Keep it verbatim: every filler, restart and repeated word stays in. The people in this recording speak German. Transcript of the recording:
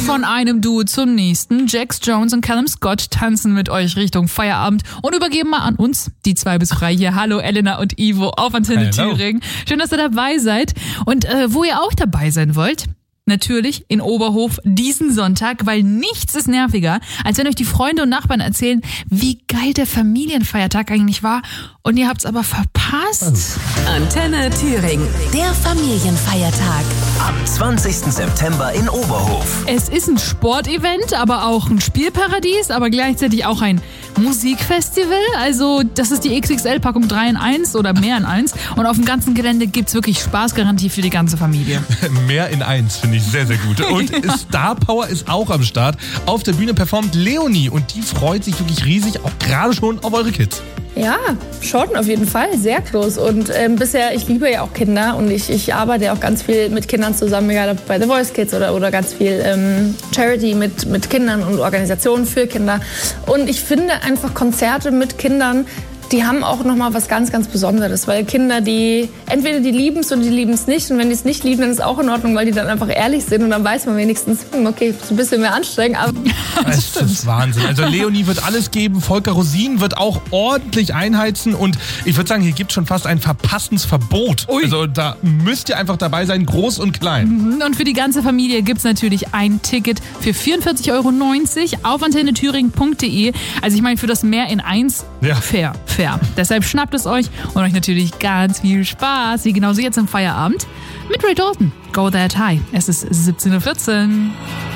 Von einem Duo zum nächsten. Jax Jones und Callum Scott tanzen mit euch Richtung Feierabend und übergeben mal an uns, die zwei bis frei hier. Hallo Elena und Ivo auf Antenne Hello. Thüringen. Schön, dass ihr dabei seid. Und äh, wo ihr auch dabei sein wollt, natürlich in Oberhof diesen Sonntag, weil nichts ist nerviger, als wenn euch die Freunde und Nachbarn erzählen, wie geil der Familienfeiertag eigentlich war und ihr habt's aber verpasst. Antenne Thüringen, der Familienfeiertag. Am zwanzigsten September in Oberhof. Es ist ein Sportevent, aber auch ein Spielparadies, aber gleichzeitig auch ein Musikfestival. Also das ist die X X L-Packung drei in eins oder mehr in eins. Und auf dem ganzen Gelände gibt's wirklich Spaßgarantie für die ganze Familie. Mehr in eins, finde ich sehr, sehr gut. Und Star Power ist auch am Start. Auf der Bühne performt Leonie und die freut sich wirklich riesig, auch gerade schon auf eure Kids. Ja, schon auf jeden Fall, sehr groß. Und ähm, bisher, ich liebe ja auch Kinder und ich, ich arbeite ja auch ganz viel mit Kindern zusammen, egal ob bei The Voice Kids oder, oder ganz viel ähm, Charity mit, mit Kindern und Organisationen für Kinder. Und ich finde einfach Konzerte mit Kindern, die haben auch nochmal was ganz, ganz Besonderes, weil Kinder, die, entweder die lieben es oder die lieben es nicht und wenn die es nicht lieben, dann ist es auch in Ordnung, weil die dann einfach ehrlich sind und dann weiß man wenigstens, hm, okay, ist ein bisschen mehr anstrengend, aber Das, das ist Wahnsinn. Also Leonie wird alles geben, Volker Rosin wird auch ordentlich einheizen und ich würde sagen, hier gibt es schon fast ein Verpassensverbot. Ui. Also da müsst ihr einfach dabei sein, groß und klein. Und für die ganze Familie gibt's natürlich ein Ticket für vierundvierzig Euro neunzig auf antenne thüringen punkt de. Also ich meine, für das Mehr in eins, Ja. fair, fair. Deshalb schnappt es euch und euch natürlich ganz viel Spaß, wie genauso jetzt im Feierabend mit Ray Dalton. Go That High. Es ist siebzehn Uhr vierzehn.